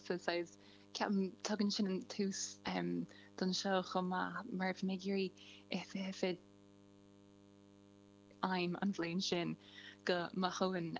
so says ceam tugann sin an tús don seo chumá mar mé gurí if it I'm an bhléin sin go machoin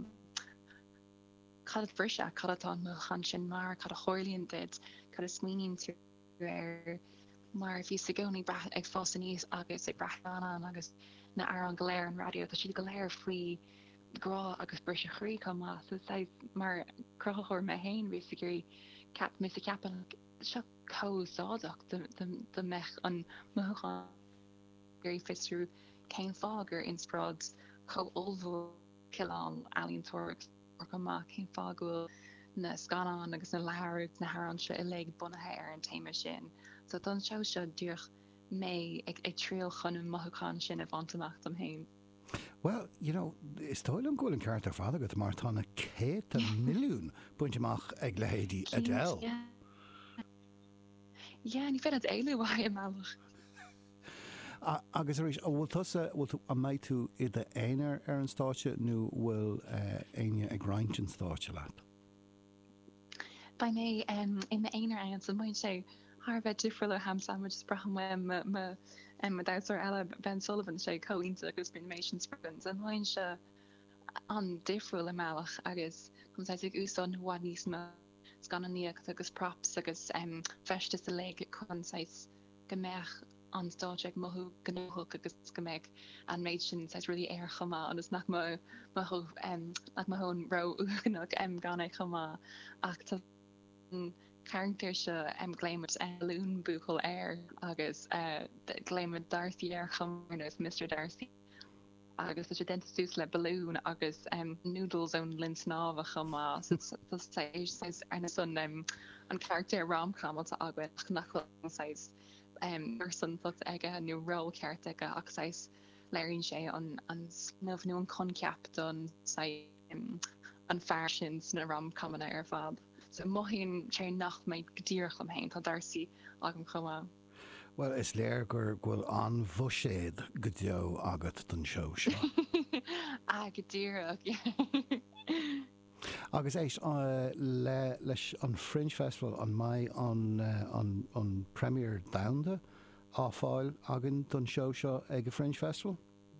cad brise cadatá mo chan sin mar cad a chóirlíonn did cad a smíonn tú mar bhí sa gcónaí ag fásta níos agus ag brathán agus na ar an goléir an radio tá siad goléir faoi grá agus brise chrí chumá so mar crochóir me hain bhí sa gurí cap mis a capan seo cóáach de mech an mochán gurí fistrú céim fágur in spráds có olbhú Kilán alíonn tóracht or go mac cén fágúil na scanán agus na leharú na haran se I le bunathe ar an téime sin. So don seo seo dúch mé ag tríal chun mothúán sin a bhaintach am hain. Well, is tóil an ggóil an ceart ar fád agat mar tána 100 milliún buinteach ag lehéadí Adele. Ja, ní fed éile bhaid meach. Agus bhfuil tusa bhfuil a méid tú iad a éonar ar an stáite nó bhfuil aine ag roinnt an stáite leat? Ba mé ina éonar an sa muin sé Harbheith difriúil ham sandwich bracham me dáir eile Ben Sullivan sé coínta agus Nation Springs an bhain se an difriúil a meach agus chun ag úsán bhá níos me scannaíocht agus props agus feiste sa le chun gombeach an státeag mothú gnóthach agus gombeid an méid sin ruí air chumá agus nach mahón ro uganach ganna chumá ach tá character se gléimid lún buchel air agus gléimid Darcy ar chumarnos Mr. Darcy agus is dentistús le balloon agus noodles ón linsnáva chumá arna sun an character rom-com a agwe nachfuil person fut ige nu ro ceart ige ach léironn sé an snuf nu an conceap don an fashions na rom-com ar fab. So mohín sé nacht méid godíoch am hain tá Darcy agam chumá. Well, is léir gur ghfuil an bhuiséad go deo agat don seo seo. Godíoch, Agus éis leis an Fringe Festival an mai an Premier Downda áfáil agan don seo seo ag a Fringe Festival?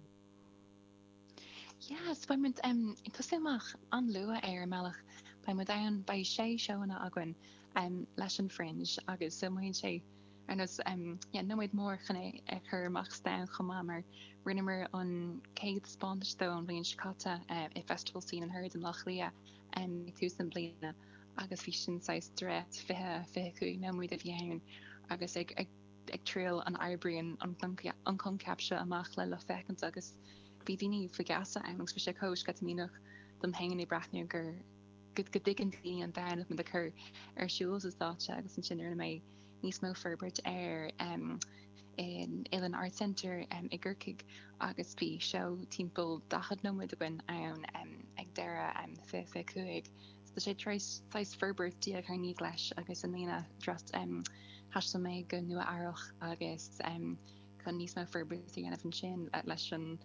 Yes, ba mynd tusimach an lua air meach ba mu dain ba sé seoanna agan leis an Fringe agus muin sé arnas nóid mór chuna ag chumach stan chumá mar rinnemer an céad Spáintestone bhíon sicata I festival scene an heard an Loch Lia túsan bliana agus bhí sin dre fiú nóid a bhíann agus ag trial an Ibrian an concapse amach le fecant agus bhí daoine fagasa agus bhí sé cóis gatamíach dom hangin I brathnú gur go diggin an daanamh me de chur ar siúls is dáte agus an sinir mé níos mó ferbert ar in Ilan Art Centre I ggurcaig agus bhí seo timppel dachad nóid a gin ann ag deire fé cuaig. So sé treis ferbert diaag ar ní leis agus an lína drast hasasta mé go nua airch agus chun níos mó ferbertí an fan sin leis an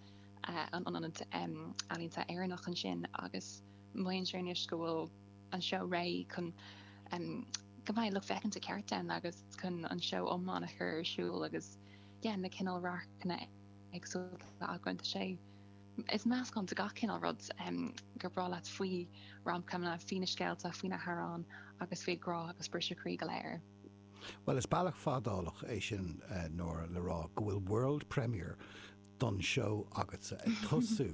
alínta éannach an sin agus muin sénis go bhfuil an seo ré chun go maiid le fecinn a ceartan agus chun an seo omán a chur siúil agus na cinál rachna agsú ahainte sé. Is meas gan a ga cinál rud gur brá leat faoi rom-comna fina scéalta faoine Harán agus féadrá agus briserí go léir. Well, is bailach fádálach é sin nóir le rá go bhfuil World Premier don seo agat sa tosú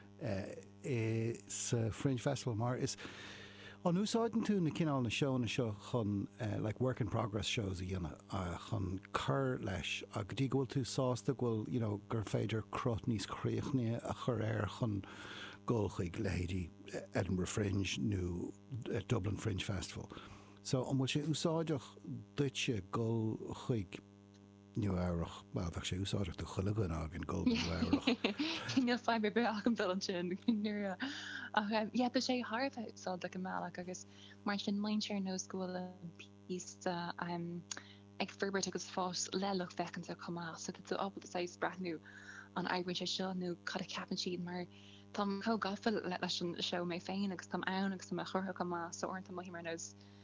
sa Fringe Festival mar is an úsáidan tú na cinál na seo chun like work in progress shows a dhéanana chun chur leis a go dtí ghfuil tú sásta ghfuil gur féidir crot níos críochne a chur air chun ggóchaig lehéadí Edinburgh Fringe nó Dublin Fringe Festival. So an bhfuil sé úsáideach duitse go chuig New Airach, well, bheith sé úsáideach do chulagan agin go New Airach. Cíneal fáibe be ach an bill sin nuair tá sé Harbheith úsáideach go meach agus mar sin mainseir nó scóla písta ag ferbert agus fás lelach fecanta chumá so tú opal is brathnú an Irish sé seo nó cad a capan siad mar tam có gafa leis an seo mé féin agus tam ann agus tam a churtha chumá so orintanta mai mar nós